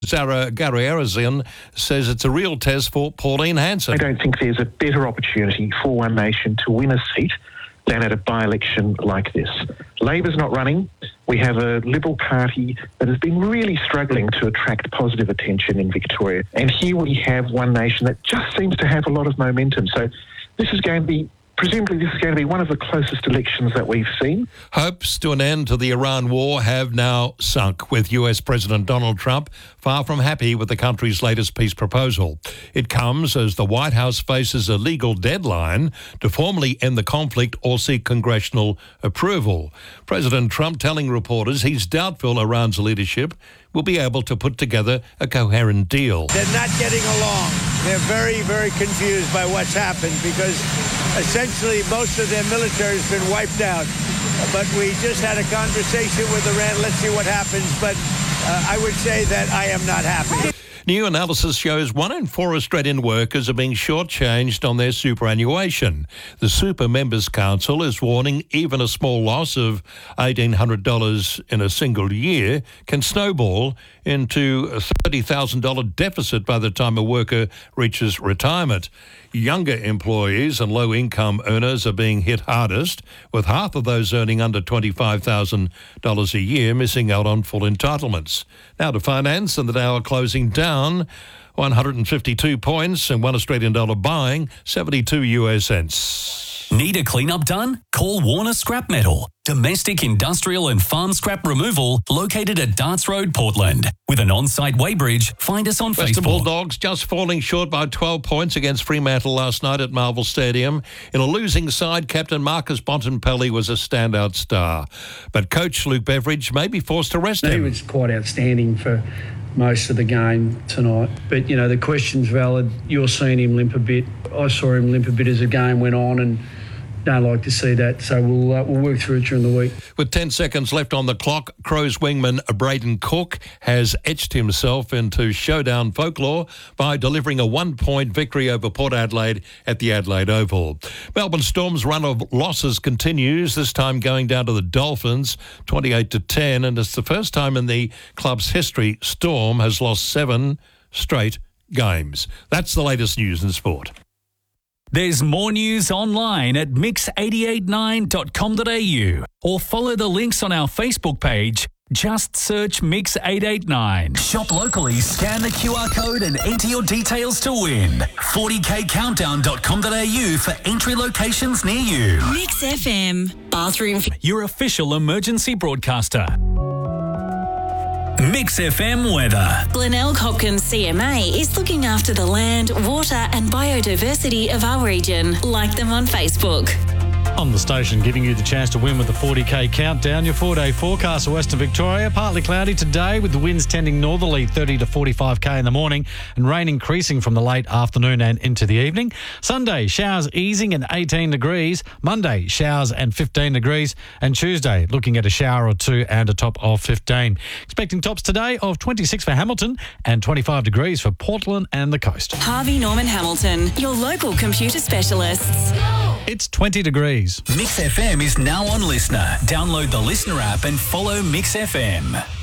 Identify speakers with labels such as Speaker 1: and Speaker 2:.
Speaker 1: Zara Garriarazin says it's a real test for Pauline Hanson.
Speaker 2: I don't think there's a better opportunity for One Nation to win a seat than at a by-election like this. Labor's not running. We have a Liberal Party that has been really struggling to attract positive attention in Victoria. And here we have One Nation that just seems to have a lot of momentum. So presumably this is going to be one of the closest elections that we've seen.
Speaker 1: Hopes to an end to the Iran war have now sunk, with US President Donald Trump far from happy with the country's latest peace proposal. It comes as the White House faces a legal deadline to formally end the conflict or seek congressional approval. President Trump telling reporters he's doubtful Iran's leadership will be able to put together a coherent deal.
Speaker 3: They're not getting along. They're very, very confused by what's happened because essentially most of their military has been wiped out. But we just had a conversation with Iran. Let's see what happens. But I would say that I am not happy.
Speaker 1: New analysis shows 1 in 4 Australian workers are being shortchanged on their superannuation. The Super Members Council is warning even a small loss of $1,800 in a single year can snowball into a $30,000 deficit by the time a worker reaches retirement. Younger employees and low-income earners are being hit hardest, with half of those earning under $25,000 a year missing out on full entitlements. Now to finance, and the Dow closing down 152 points and $1 Australian dollar buying 72 US cents.
Speaker 4: Need a cleanup done? Call Warner Scrap Metal. Domestic, industrial and farm scrap removal located at Darts Road, Portland. With an on-site weighbridge, find us on
Speaker 1: Western
Speaker 4: Facebook.
Speaker 1: Bulldogs just falling short by 12 points against Fremantle last night at Marvel Stadium. In a losing side, captain Marcus Bontempelli was a standout star. But coach Luke Beveridge may be forced to rest him.
Speaker 5: He was quite outstanding for most of the game tonight. But, you know, the question's valid. You're seeing him limp a bit. I saw him limp a bit as the game went on and don't like to see that. So we'll work through it during the week.
Speaker 1: With 10 seconds left on the clock, Crows wingman Braden Cook has etched himself into showdown folklore by delivering a 1-point victory over Port Adelaide at the Adelaide Oval. Melbourne Storm's run of losses continues, this time going down to the Dolphins, 28-10, and it's the first time in the club's history Storm has lost 7 straight games. That's the latest news in sport.
Speaker 4: There's more news online at mix889.com.au or follow the links on our Facebook page. Just search Mix889. Shop locally, scan the QR code and enter your details to win. 40kcountdown.com.au for entry locations near you.
Speaker 6: Mix FM. Bathroom.
Speaker 4: Your official emergency broadcaster. Mix FM weather.
Speaker 6: Glenelg Hopkins CMA is looking after the land, water and biodiversity of our region. Like them on Facebook.
Speaker 7: On the station, giving you the chance to win with the 40k countdown. Your 4-day forecast for Western Victoria. Partly cloudy today with the winds tending northerly 30 to 45k in the morning and rain increasing from the late afternoon and into the evening. Sunday, showers easing and 18 degrees. Monday, showers and 15 degrees. And Tuesday, looking at a shower or two and a top of 15. Expecting tops today of 26 for Hamilton and 25 degrees for Portland and the coast.
Speaker 6: Harvey Norman Hamilton, your local computer specialists.
Speaker 7: It's 20 degrees.
Speaker 4: Mix FM is now on Listener. Download the Listener app and follow Mix FM.